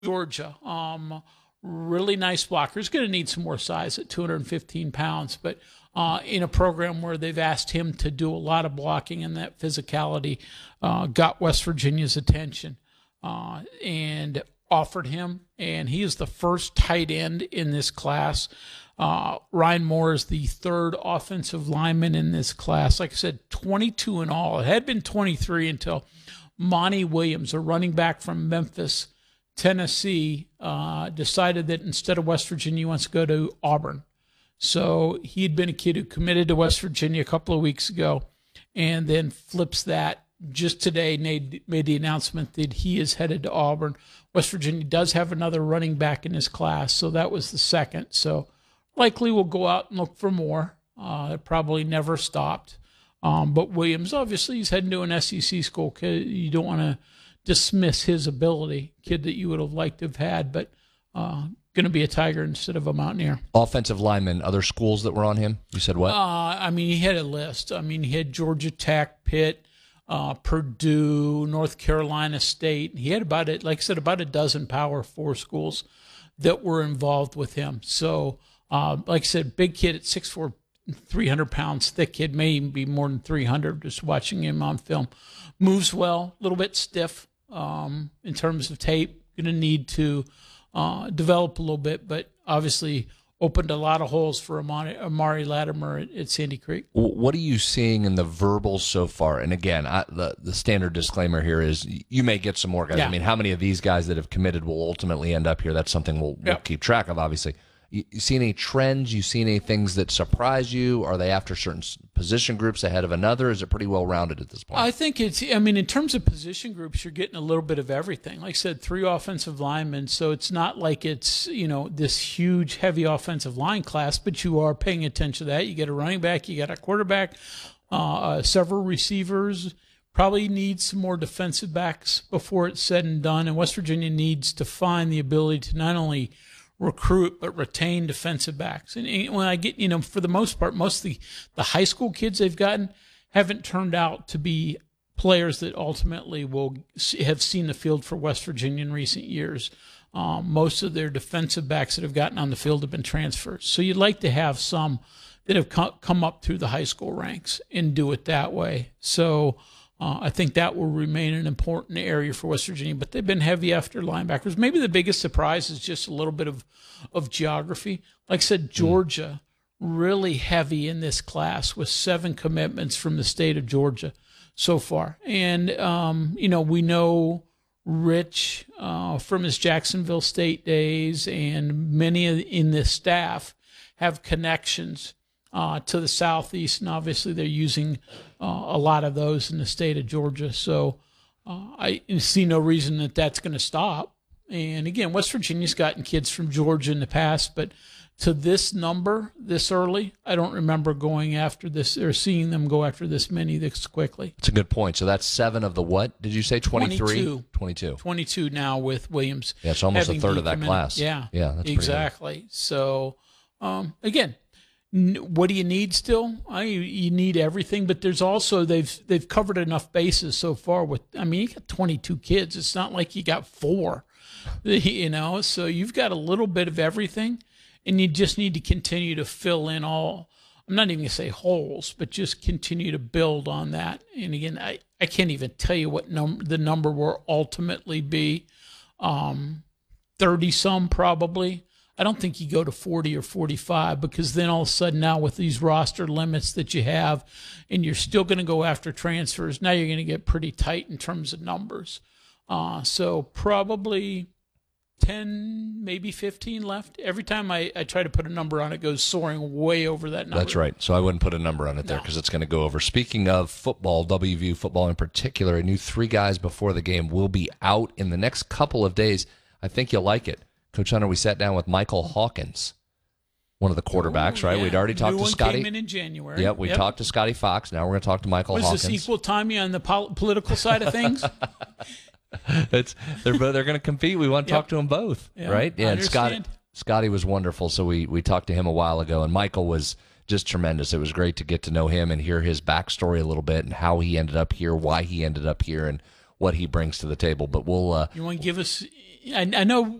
Georgia. Really nice blocker. He's going to need some more size at 215 pounds, but in a program where they've asked him to do a lot of blocking, and that physicality got West Virginia's attention and offered him. And he is the first tight end in this class. Ryan Moore is the third offensive lineman in this class. Like I said, 22 in all. It had been 23 until Monty Williams, a running back from Memphis, Tennessee, decided that instead of West Virginia, he wants to go to Auburn. So he had been a kid who committed to West Virginia a couple of weeks ago, and then flips that just today, made the announcement that he is headed to Auburn. West Virginia does have another running back in his class, so that was the second. So likely we'll go out and look for more. It probably never stopped. But Williams, obviously, he's heading to an SEC school. You don't want to dismiss his ability, kid that you would have liked to have had, but going to be a Tiger instead of a Mountaineer. Offensive lineman, other schools that were on him? You said what? He had a list. He had Georgia Tech, Pitt, Purdue, North Carolina State. He had about a dozen Power 4 schools that were involved with him. So, like I said, big kid at 6'4", 300 pounds, thick kid, may even be more than 300 just watching him on film. Moves well, a little bit stiff in terms of tape. Going to need to develop a little bit, but obviously opened a lot of holes for Amari Latimer at Sandy Creek. What are you seeing in the verbals so far? And again, the standard disclaimer here is you may get some more guys. Yeah. How many of these guys that have committed will ultimately end up here? That's something we'll keep track of, obviously. You see any trends? You see any things that surprise you? Are they after certain position groups ahead of another? Is it pretty well rounded at this point? I think in terms of position groups, you're getting a little bit of everything. Like I said, 3 offensive linemen, so it's not like it's, this huge, heavy offensive line class, but you are paying attention to that. You get a running back, you got a quarterback, several receivers. Probably needs some more defensive backs before it's said and done, and West Virginia needs to find the ability to not only recruit but retain defensive backs. And when I get, for the most part, most of the high school kids they've gotten haven't turned out to be players that ultimately will have seen the field for West Virginia in recent years. Most of their defensive backs that have gotten on the field have been transfers. So you'd like to have some that have come up through the high school ranks and do it that way. So I think that will remain an important area for West Virginia, but they've been heavy after linebackers. Maybe the biggest surprise is just a little bit of geography. Like I said, Georgia, really heavy in this class with 7 commitments from the state of Georgia so far. And, we know Rich from his Jacksonville State days, and many in the staff have connections to the southeast, and obviously they're using a lot of those in the state of Georgia. So I see no reason that that's going to stop. And again, West Virginia's gotten kids from Georgia in the past, but to this number this early, I don't remember going after this or seeing them go after this many this quickly. That's a good point. So that's 7 of the what? Did you say 23? 22. 22 now with Williams. Yeah, it's almost a third of that class. Yeah, that's exactly. So again, what do you need still? You need everything, but there's also they've covered enough bases so far. You got 22 kids. It's not like you got 4, So you've got a little bit of everything, and you just need to continue to fill in all. I'm not even going to say holes, but just continue to build on that. And again, I can't even tell you what the number will ultimately be. 30 some probably. I don't think you go to 40 or 45, because then all of a sudden now with these roster limits that you have, and you're still going to go after transfers, now you're going to get pretty tight in terms of numbers. So probably 10, maybe 15 left. Every time I try to put a number on it, goes soaring way over that number. That's right. So I wouldn't put a number on it there because it's going to go over. Speaking of football, WVU football in particular, I knew 3 guys before the game will be out in the next couple of days. I think you'll like it. Coach Hunter, we sat down with Michael Hawkins, one of the quarterbacks, right? Yeah. We'd already talked to Scotty. Came in January. Yep, we talked to Scotty Fox. Now we're going to talk to Michael Hawkins. Was this equal time on the political side of things? They're going to compete. We want to talk to them both, right? Yeah, and Scotty was wonderful. So we talked to him a while ago, and Michael was just tremendous. It was great to get to know him and hear his backstory a little bit and how he ended up here, why he ended up here, and what he brings to the table. But we'll You want to give us? I know